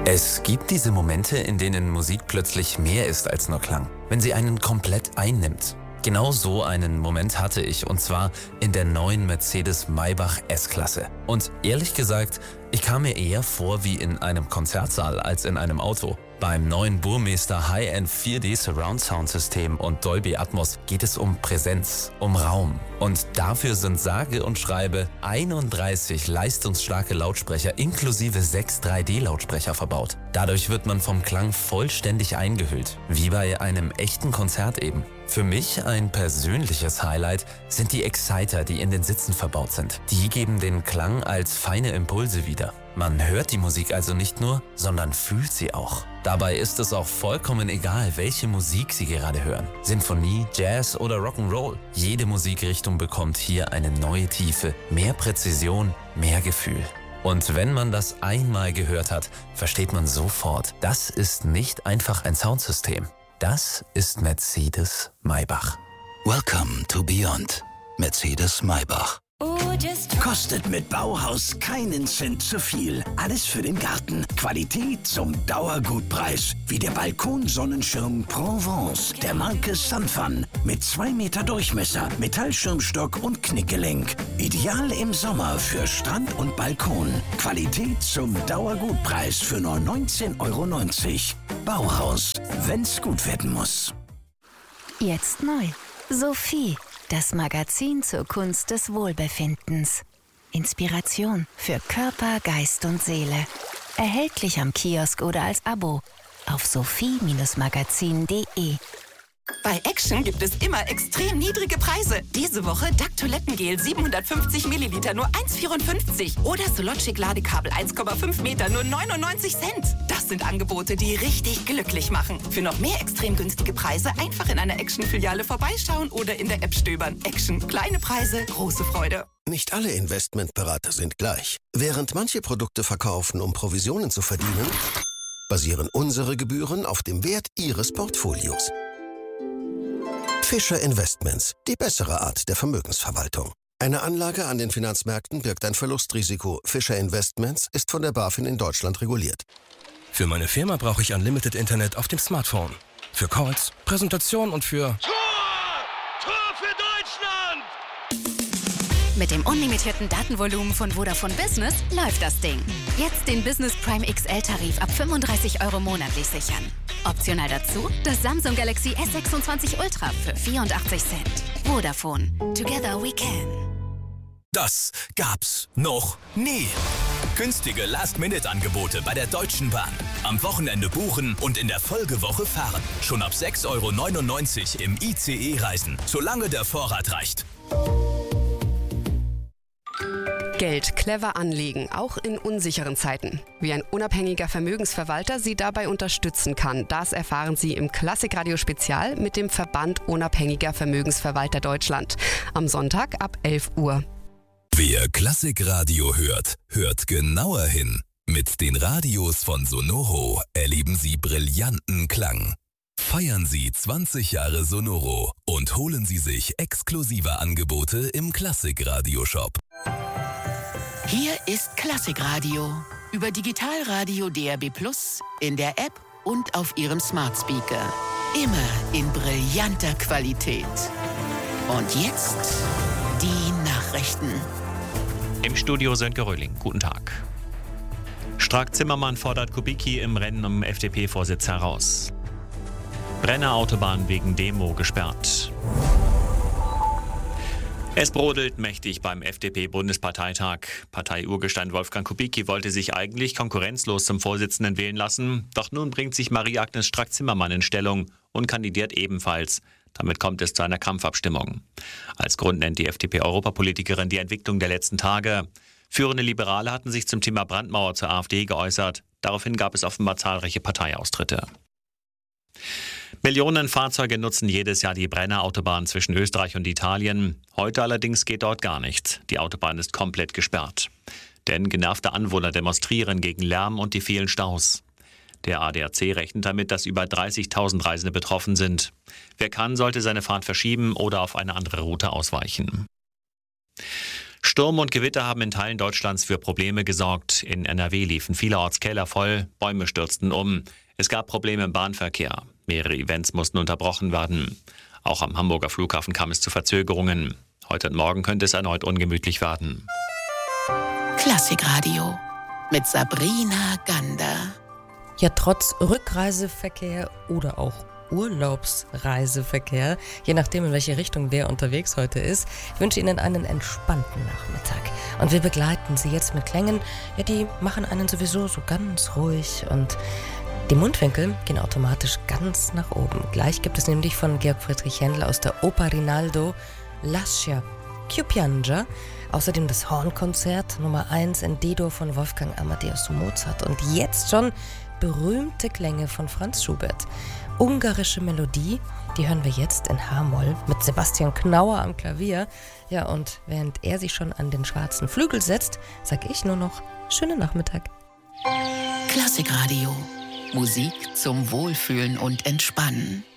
Es gibt diese Momente, in denen Musik plötzlich mehr ist als nur Klang, wenn sie einen komplett einnimmt. Genau so einen Moment hatte ich, und zwar in der neuen Mercedes Maybach S-Klasse. Und ehrlich gesagt, ich kam mir eher vor wie in einem Konzertsaal als in einem Auto. Beim neuen Burmester High-End 4D Surround Sound System und Dolby Atmos geht es um Präsenz, um Raum. Und dafür sind sage und schreibe 31 leistungsstarke Lautsprecher inklusive 6 3D-Lautsprecher verbaut. Dadurch wird man vom Klang vollständig eingehüllt, wie bei einem echten Konzert eben. Für mich ein persönliches Highlight sind die Exciter, die in den Sitzen verbaut sind. Die geben den Klang als feine Impulse wieder. Man hört die Musik also nicht nur, sondern fühlt sie auch. Dabei ist es auch vollkommen egal, welche Musik Sie gerade hören. Sinfonie, Jazz oder Rock'n'Roll. Jede Musikrichtung bekommt hier eine neue Tiefe, mehr Präzision, mehr Gefühl. Und wenn man das einmal gehört hat, versteht man sofort, das ist nicht einfach ein Soundsystem. Das ist Mercedes Maybach. Welcome to Beyond. Mercedes Maybach. Kostet mit Bauhaus keinen Cent zu viel. Alles für den Garten. Qualität zum Dauergutpreis. Wie der Balkonsonnenschirm Provence der Marke Sunfun. Mit 2 Meter Durchmesser, Metallschirmstock und Knickgelenk. Ideal im Sommer für Strand und Balkon. Qualität zum Dauergutpreis für nur 19,90 €. Bauhaus, wenn's gut werden muss. Jetzt neu. Sophie, das Magazin zur Kunst des Wohlbefindens. Inspiration für Körper, Geist und Seele. Erhältlich am Kiosk oder als Abo auf sophie-magazin.de. Bei Action gibt es immer extrem niedrige Preise. Diese Woche Duck Toilettengel 750 Milliliter nur 1,54 oder Sologic Ladekabel 1,5 Meter nur 99 Cent. Das sind Angebote, die richtig glücklich machen. Für noch mehr extrem günstige Preise einfach in einer Action-Filiale vorbeischauen oder in der App stöbern. Action. Kleine Preise, große Freude. Nicht alle Investmentberater sind gleich. Während manche Produkte verkaufen, um Provisionen zu verdienen, basieren unsere Gebühren auf dem Wert Ihres Portfolios. Fischer Investments, die bessere Art der Vermögensverwaltung. Eine Anlage an den Finanzmärkten birgt ein Verlustrisiko. Fischer Investments ist von der BaFin in Deutschland reguliert. Für meine Firma brauche ich Unlimited Internet auf dem Smartphone. Für Calls, Präsentation und für... Tor! Tor für Deutschland! Mit dem unlimitierten Datenvolumen von Vodafone Business läuft das Ding. Jetzt den Business Prime XL-Tarif ab 35 € monatlich sichern. Optional dazu das Samsung Galaxy S26 Ultra für 84 Cent. Vodafone. Together we can. Das gab's noch nie. Günstige Last-Minute-Angebote bei der Deutschen Bahn. Am Wochenende buchen und in der Folgewoche fahren. Schon ab 6,99 € im ICE reisen, solange der Vorrat reicht. Geld clever anlegen, auch in unsicheren Zeiten. Wie ein unabhängiger Vermögensverwalter Sie dabei unterstützen kann, das erfahren Sie im Klassikradio-Spezial mit dem Verband Unabhängiger Vermögensverwalter Deutschland. Am Sonntag ab 11 Uhr. Wer Klassikradio hört, hört genauer hin. Mit den Radios von Sonoro erleben Sie brillanten Klang. Feiern Sie 20 Jahre Sonoro und holen Sie sich exklusive Angebote im Klassikradio-Shop. Hier ist Klassikradio über Digitalradio DAB+, in der App und auf Ihrem Smart Speaker. Immer in brillanter Qualität. Und jetzt die Nachrichten. Im Studio Sönke Röhling. Guten Tag. Strack-Zimmermann fordert Kubicki im Rennen um FDP-Vorsitz heraus. Brenner Autobahn wegen Demo gesperrt. Es brodelt mächtig beim FDP-Bundesparteitag. Parteiurgestein Wolfgang Kubicki wollte sich eigentlich konkurrenzlos zum Vorsitzenden wählen lassen. Doch nun bringt sich Marie-Agnes Strack-Zimmermann in Stellung und kandidiert ebenfalls. Damit kommt es zu einer Kampfabstimmung. Als Grund nennt die FDP-Europapolitikerin die Entwicklung der letzten Tage. Führende Liberale hatten sich zum Thema Brandmauer zur AfD geäußert. Daraufhin gab es offenbar zahlreiche Parteiaustritte. Millionen Fahrzeuge nutzen jedes Jahr die Brenner Autobahn zwischen Österreich und Italien. Heute allerdings geht dort gar nichts. Die Autobahn ist komplett gesperrt. Denn genervte Anwohner demonstrieren gegen Lärm und die vielen Staus. Der ADAC rechnet damit, dass über 30.000 Reisende betroffen sind. Wer kann, sollte seine Fahrt verschieben oder auf eine andere Route ausweichen. Sturm und Gewitter haben in Teilen Deutschlands für Probleme gesorgt. In NRW liefen vielerorts Keller voll, Bäume stürzten um. Es gab Probleme im Bahnverkehr. Mehrere Events mussten unterbrochen werden. Auch am Hamburger Flughafen kam es zu Verzögerungen. Heute und morgen könnte es erneut ungemütlich werden. Klassikradio mit Sabrina Gander. Ja, trotz Rückreiseverkehr oder auch Urlaubsreiseverkehr, je nachdem, in welche Richtung wer unterwegs heute ist, ich wünsche Ihnen einen entspannten Nachmittag. Und wir begleiten Sie jetzt mit Klängen, ja, die machen einen sowieso so ganz ruhig und die Mundwinkel gehen automatisch ganz nach oben. Gleich gibt es nämlich von Georg Friedrich Händel aus der Oper Rinaldo Lascia più piange, außerdem das Hornkonzert Nummer 1 in D-Dur von Wolfgang Amadeus Mozart und jetzt schon berühmte Klänge von Franz Schubert. Ungarische Melodie, die hören wir jetzt in H-Moll mit Sebastian Knauer am Klavier. Ja, und während er sich schon an den schwarzen Flügel setzt, sag ich nur noch schönen Nachmittag. Klassikradio. Musik zum Wohlfühlen und Entspannen.